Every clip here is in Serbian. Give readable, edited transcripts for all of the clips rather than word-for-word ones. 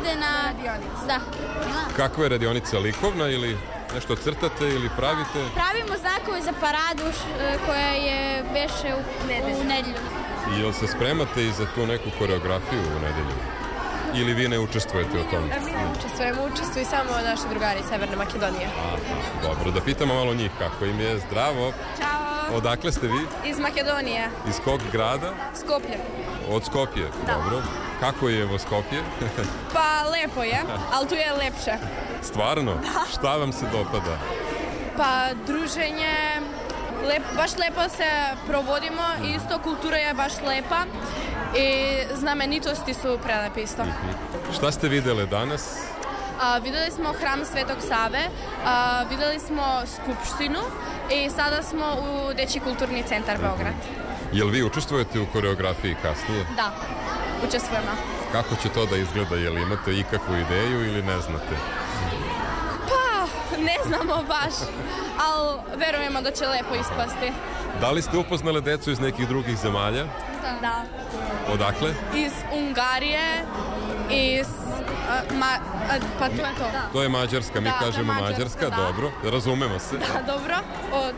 ide na radionicu. Da. Kakva je radionica, likovna ili nešto crtate ili pravite? Pravimo znakove za paradu koja je beše u nedelju. I jel se spremate i za tu neku koreografiju u nedelju? Ili vi ne učestvujete u tom? Mi ne učestvujemo, učestvuju samo naši drugari iz Severne Makedonije. Dobro, da pitamo malo njih kako im je. Zdravo! Ćao! Odakle ste vi? Iz Makedonije. Iz kog grada? Skoplje. Od Skopje, dobro. Kako je evo Skopje? Pa lepo je, ali tu je lepše. Stvarno? Šta vam se dopada? Pa druženje, baš lepo se provodimo i isto kultura je baš lepa i znamenitosti su prelepe isto. Šta ste videle danas? Videli smo hram Svetog Save, videli smo skupštinu i sada smo u Dečji kulturni centar Beograd. Jel vi učestvujete u koreografiji kasnije? Da, učestvujemo. Kako će to da izgleda? Jel imate ikakvu ideju ili ne znate? Pa, ne znamo baš, ali verujemo da će lepo ispasti. Da li ste upoznali decu iz nekih drugih zemalja? Da. Odakle? Iz Ungarije, iz... pa to je to. To je Mađarska, mi Da, kažemo to je Mađarska, Mađarska, da. dobro, razumemo se. Da, dobro. Od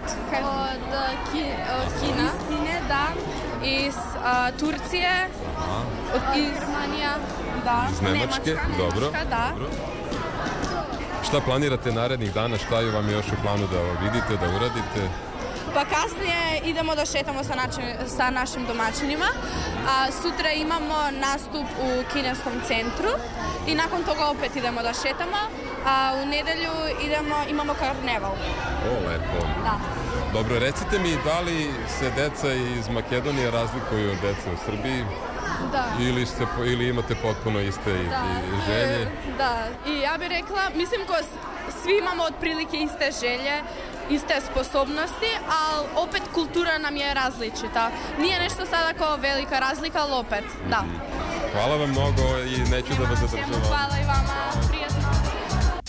Kina. Iz Kine, da. Iz Turcije. Iz Germanija. Da. Iz Nemačke, dobro. Da. Dobro. Šta planirate narednih dana, šta je vam još u planu da vidite, da uradite? Pa kasnije idemo da šetamo sa našim domaćinima. Sutra imamo nastup u kineskom centru i nakon toga opet idemo da šetamo. A u nedelju imamo karneval. O, lepo. Da. Dobro, recite mi da li se deca iz Makedonije razlikuju od dece u Srbiji? Da. Ili imate potpuno iste želje? Da, i ja bih rekla, mislim ko svi imamo otprilike iste želje, iste sposobnosti, ali opet kultura nam je različita. Nije nešto sada kao velika razlika, ali opet, da. Hvala vam mnogo i neću da vas zadržavam. Hvala i vama, prijatno.